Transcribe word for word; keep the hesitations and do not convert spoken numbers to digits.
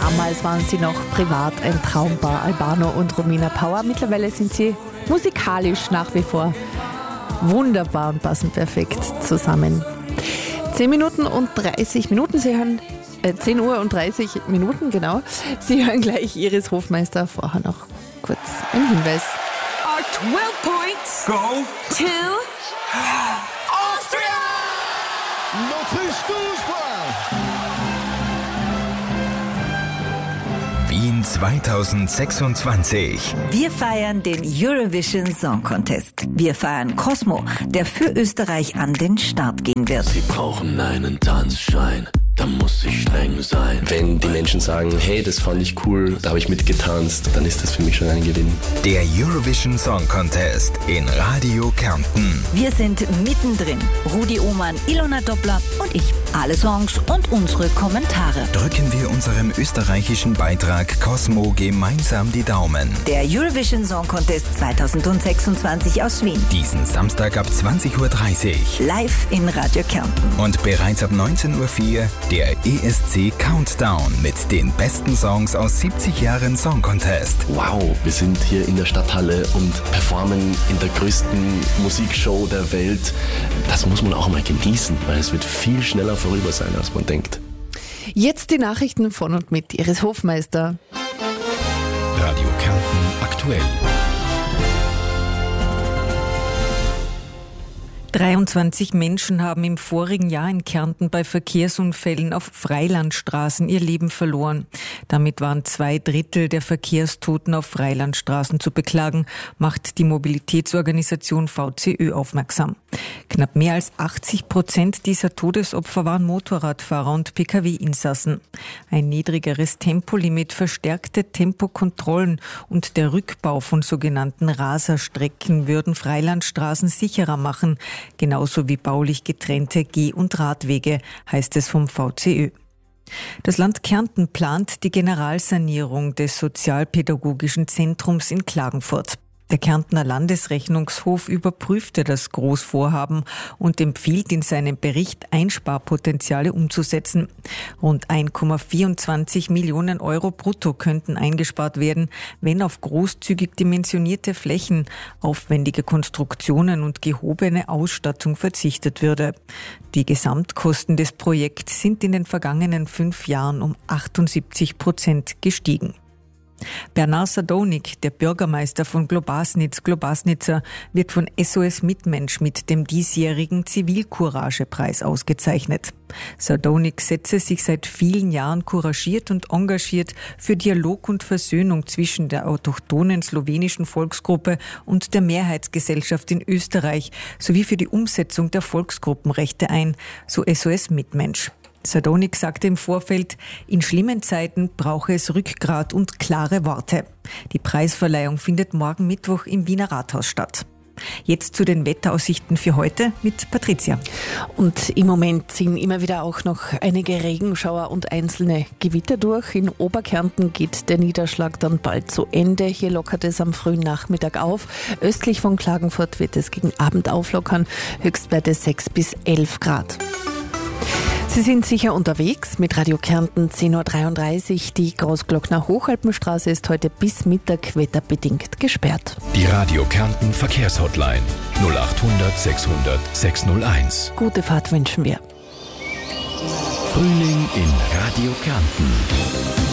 Damals waren sie noch privat ein Traumpaar, Albano und Romina Power. Mittlerweile sind sie musikalisch nach wie vor wunderbar und passen perfekt zusammen. zehn Minuten und dreißig Minuten, Sie hören, äh, zehn Uhr und dreißig Minuten, genau. Sie hören gleich Iris Hofmeister. Vorher noch kurz ein Hinweis. Our twelve points Go to Austria! Notre Fußball! Wien zweitausendsechsundzwanzig. Wir feiern den Eurovision Song Contest. Wir feiern Cosmo, der für Österreich an den Start gehen wird. Sie brauchen einen Tanzschein, da muss ich streng sein. Wenn die Menschen sagen, hey, das fand ich cool, da habe ich mitgetanzt, dann ist das für mich schon ein Gewinn. Der Eurovision Song Contest in Radio Kärnten. Wir sind mittendrin. Rudi Ohmann, Ilona Doppler und ich. Alle Songs und unsere Kommentare. Drücken wir unserem österreichischen Beitrag Cosmo gemeinsam die Daumen. Der Eurovision Song Contest zweitausendsechsundzwanzig aus Wien. Diesen Samstag ab zwanzig Uhr dreißig. Live in Radio Kärnten. Und bereits ab neunzehn Uhr vier der E S C Countdown mit den besten Songs aus siebzig Jahren Song Contest. Wow, wir sind hier in der Stadthalle und performen in der größten Musikshow der Welt. Das muss man auch mal genießen, weil es wird viel schneller vorüber sein, als man denkt. Jetzt die Nachrichten von und mit Iris Hofmeister. Radio Kärnten aktuell. dreiundzwanzig Menschen haben im vorigen Jahr in Kärnten bei Verkehrsunfällen auf Freilandstraßen ihr Leben verloren. Damit waren zwei Drittel der Verkehrstoten auf Freilandstraßen zu beklagen, macht die Mobilitätsorganisation V C Ö aufmerksam. Knapp mehr als achtzig Prozent dieser Todesopfer waren Motorradfahrer und P K W-Insassen. Ein niedrigeres Tempolimit, verstärkte Tempokontrollen und der Rückbau von sogenannten Raserstrecken würden Freilandstraßen sicherer machen, genauso wie baulich getrennte Geh- und Radwege, heißt es vom V C Ö. Das Land Kärnten plant die Generalsanierung des Sozialpädagogischen Zentrums in Klagenfurt. Der Kärntner Landesrechnungshof überprüfte das Großvorhaben und empfiehlt in seinem Bericht, Einsparpotenziale umzusetzen. Rund eins Komma vierundzwanzig Millionen Euro brutto könnten eingespart werden, wenn auf großzügig dimensionierte Flächen, aufwendige Konstruktionen und gehobene Ausstattung verzichtet würde. Die Gesamtkosten des Projekts sind in den vergangenen fünf Jahren um achtundsiebzig Prozent gestiegen. Bernard Sadonik, der Bürgermeister von Globasnitz, Globasnitzer, wird von S O S Mitmensch mit dem diesjährigen Zivilcourage-Preis ausgezeichnet. Sadonik setze sich seit vielen Jahren couragiert und engagiert für Dialog und Versöhnung zwischen der autochthonen slowenischen Volksgruppe und der Mehrheitsgesellschaft in Österreich sowie für die Umsetzung der Volksgruppenrechte ein, so S O S Mitmensch. Sadonik sagte im Vorfeld, in schlimmen Zeiten brauche es Rückgrat und klare Worte. Die Preisverleihung findet morgen Mittwoch im Wiener Rathaus statt. Jetzt zu den Wetteraussichten für heute mit Patricia. Und im Moment ziehen immer wieder auch noch einige Regenschauer und einzelne Gewitter durch. In Oberkärnten geht der Niederschlag dann bald zu Ende. Hier lockert es am frühen Nachmittag auf. Östlich von Klagenfurt wird es gegen Abend auflockern. Höchstwerte sechs bis elf Grad. Sie sind sicher unterwegs mit Radio Kärnten zehn Uhr dreiunddreißig. Die Großglockner Hochalpenstraße ist heute bis Mittag wetterbedingt gesperrt. Die Radio Kärnten Verkehrshotline null achthundert sechshundert sechshunderteins. Gute Fahrt wünschen wir. Frühling in Radio Kärnten.